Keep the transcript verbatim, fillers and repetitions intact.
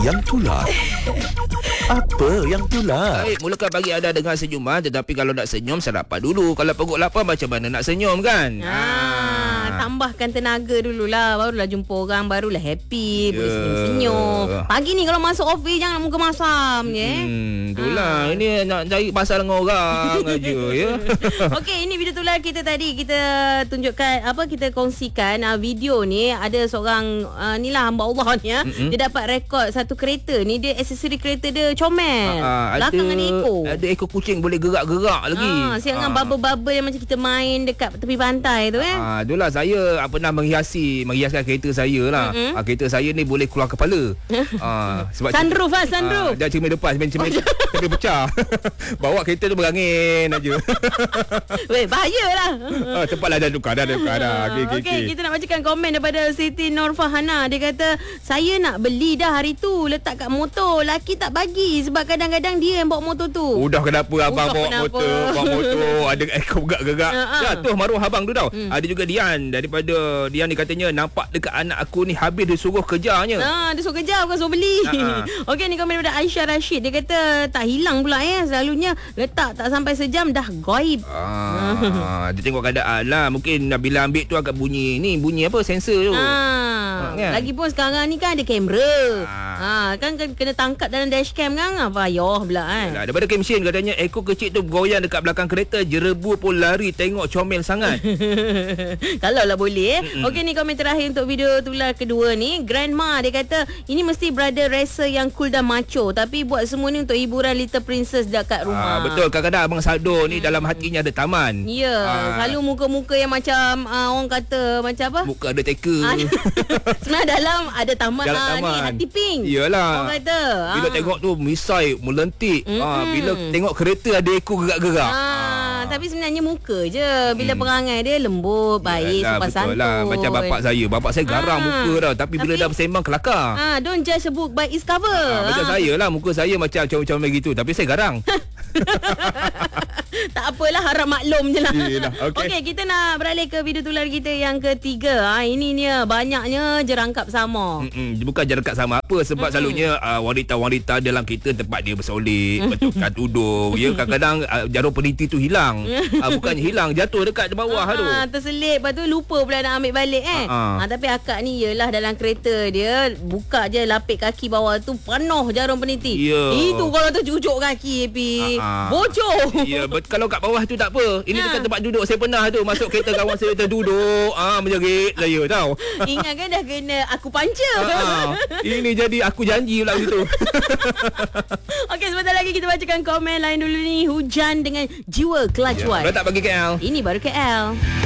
Yang tular. Apa yang tular? Baik, mulakan pagi anda dengan senyuman. Tetapi kalau nak senyum, sarapan dulu. Kalau perut lapar, macam mana nak senyum kan? Ah, tambahkan tenaga dululah. Barulah jumpa orang, barulah happy, yeah. Boleh senyum-senyum. Pagi ni kalau masuk office, jangan muka masam ya. Hmm, itulah. Ah. Ini nak cari pasal dengan orang aja ya. Okey, ini video tular kita tadi. Kita tunjukkan, apa kita kongsikan uh, video ni. Ada seorang uh, ni lah, hamba Allah ni ya. Mm-hmm. Dia dapat rekod satu kereta ni. Dia aksesori kereta dia comel. Ah, belakang ada ekor. Ada ekor kucing boleh gerak-gerak lagi. Ah, siap dengan ah. bubble-bubble yang macam kita main dekat tepi pantai tu eh. Ah, itulah saya pernah menghiasi menghiaskan kereta saya lah. Mm-hmm. Ah, kereta saya ni boleh keluar kepala. ah, sebab sunroof ah, sunroof. Ah, dia cermin depan, cermin cermin pecah. Bawa kereta tu berangin aja. Weh, bahayalah. Ah, cepatlah dah tukar dah tukar dah. Okey, okey, okay, kita nak bacakan komen daripada Siti Nurfahana. Dia kata, "Saya nak beli dah hari tu, letak kat motor. Laki tak bagi sebab kadang-kadang dia yang bawa motor tu." Udah kenapa abang Udah bawa kenapa? motor, bawa motor ada ekor gerak-gerak. Jatuh maruah abang tu tau. Hmm. Ada juga Dian daripada Dian ni katanya nampak dekat anak aku ni habis dia suruh kejarnya. Ha, dia suruh kejar bukan suruh beli. Okey, ni komen daripada Aisyah Rashid. Dia kata tak hilang pula eh. Selalunya letak tak sampai sejam dah gaib. Ah, dia tengok keadaan lah. Mungkin bila ambil tu agak bunyi ni, bunyi apa sensor tu. Ha, kan? Lagipun sekarang ni kan ada kamera. Ha, kan kena tangkap dalam dashcam kan. Apa payah pula kan. Yalah, daripada Kemshin katanya ekor kecil tu bergoyang dekat belakang kereta, jerebu pun lari tengok comel sangat. Kalau lah boleh eh. Okey, ni komen terakhir untuk video tular kedua ni. Grandma dia kata ini mesti brother racer yang cool dan macho, tapi buat semua ni untuk hiburan little princess dekat rumah. Ah, betul, kadang-kadang abang Saldo ni hmm. dalam hatinya ada taman. Ya, yeah, ah. selalu muka-muka yang macam uh, orang kata macam apa? Muka ada teka. Ah, sebenarnya dalam ada taman, dalam ah, taman. Ni hati pink. Iyalah. Orang kata. Bila ah. tengok tu misai melentik. Mm-hmm. Ah, bila tengok kereta ada ekor gerak-gerak. Ah, ah. Tapi sebenarnya muka je. Bila hmm. perangai dia lembut, baik, sopan santun. Lah. Macam bapak saya. Bapak saya garang ah. muka dah. Tapi, tapi bila dah bersembang kelakar. Ah, don't judge a book by its cover. Ah, macam ah. saya lah. Muka saya macam comel-comel gitu. Tapi saya garang. Tak apalah, harap maklum je lah. Okey, okay, kita nak beralih ke video tular kita yang ketiga. Ha, ini ni banyaknya jerangkap sama. Mm-mm, bukan jerangkap sama apa. Sebab Mm-mm. selalunya uh, wanita-wanita dalam kereta tempat dia bersolek, betulkan tudung. Ya, kadang-kadang uh, jarum peniti tu hilang. uh, Bukannya hilang, jatuh dekat bawah tu. Ha, terselip, lepas tu lupa pula nak ambil balik eh. Ha, tapi akak ni yelah dalam kereta dia, buka je lapik kaki bawah tu, penuh jarum peniti. Yeah. Itu kalau tu cucuk kaki, Epi. Bocor. Ya, bet- kalau kat bawah tu tak apa. Ini ha. dekat tempat duduk. Saya pernah tu masuk kereta kawan saya terduduk. Ah, menjerit saya tahu. Ingat kan dah kena aku panca. Ha. Ini jadi aku janji pula gitu. Okey, sebentar lagi kita bacakan komen lain dulu ni. Hujan dengan jiwa kelajuan. Ya, letak bagi K L. Ini baru K L.